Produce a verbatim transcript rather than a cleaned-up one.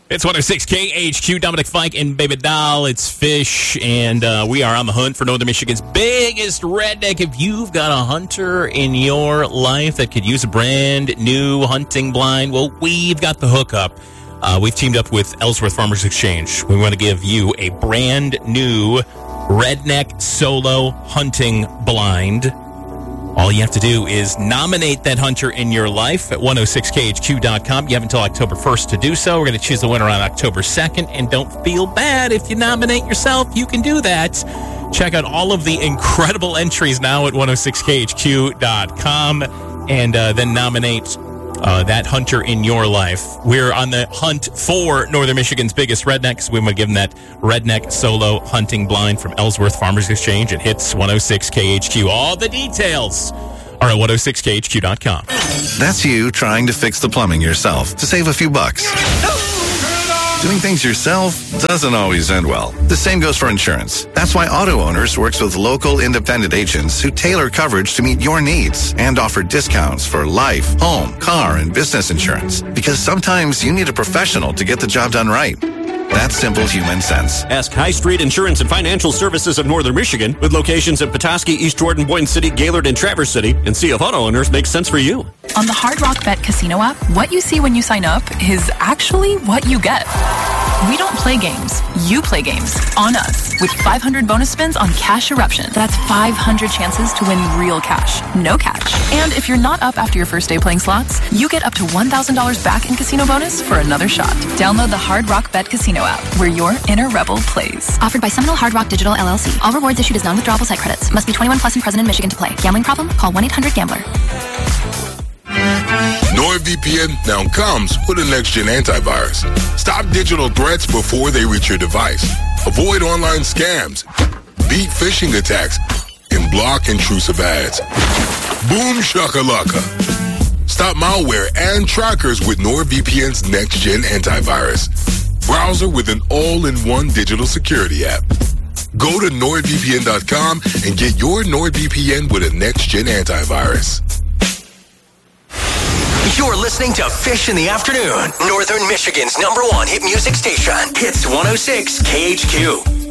It's one oh six K H Q, Dominic Fike and Baby Doll. It's Fish, and uh, we are on the hunt for Northern Michigan's biggest redneck. If you've got a hunter in your life that could use a brand new hunting blind, well, we've got the hookup. Uh, we've teamed up with Ellsworth Farmers Exchange. We want to give you a brand new redneck solo hunting blind. All you have to do is nominate that hunter in your life at one oh six K H Q dot com. You have until October first to do so. We're going to choose the winner on October second. And don't feel bad if you nominate yourself. You can do that. Check out all of the incredible entries now at one oh six K H Q dot com. And uh, then nominate uh, that hunter in your life. We're on the hunt for Northern Michigan's biggest rednecks. We want to give them that redneck solo hunting blind from Ellsworth Farmers Exchange. It hits one oh six K H Q. All the details are at one oh six K H Q dot com. That's you trying to fix the plumbing yourself to save a few bucks. Doing things yourself doesn't always end well. The same goes for insurance. That's why Auto Owners works with local independent agents who tailor coverage to meet your needs and offer discounts for life, home, car, and business insurance. Because sometimes you need a professional to get the job done right. That's simple human sense. Ask High Street Insurance and Financial Services of Northern Michigan with locations in Petoskey, East Jordan, Boyne City, Gaylord, and Traverse City, and see if Auto Owners makes sense for you. On the Hard Rock Bet Casino app, what you see when you sign up is actually what you get. We don't play games. You play games on us with five hundred bonus spins on Cash Eruption. That's five hundred chances to win real cash, no catch. And if you're not up after your first day playing slots, you get up to one thousand dollars back in casino bonus for another shot. Download the Hard Rock Bet Casino app, where your inner rebel plays. Offered by Seminole Hard Rock Digital L L C. All rewards issued as non-withdrawable site credits. Must be twenty-one plus and present in Michigan to play. Gambling problem? Call one eight hundred gambler. NordVPN now comes with a next-gen antivirus. Stop digital threats before they reach your device. Avoid online scams, beat phishing attacks, and block intrusive ads. Boom shakalaka. Stop malware and trackers with NordVPN's next-gen antivirus. Browser with an all-in-one digital security app. Go to nord V P N dot com and get your NordVPN with a next-gen antivirus. You're listening to Fish in the Afternoon, Northern Michigan's number one hit music station. Hits one oh six K H Q.